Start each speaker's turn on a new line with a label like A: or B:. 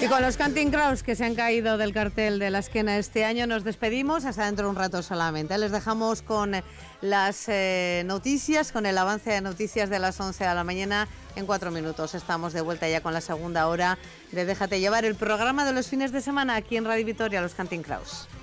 A: Y con los Counting Crows que se han caído del cartel de la esquina este año, nos despedimos hasta dentro de un rato solamente. Les dejamos con las noticias, con el avance de noticias de las 11 de la mañana. En 4 minutos estamos de vuelta ya con la segunda hora de Déjate Llevar, el programa de los fines de semana aquí en Radio Vitoria, los Counting Crows.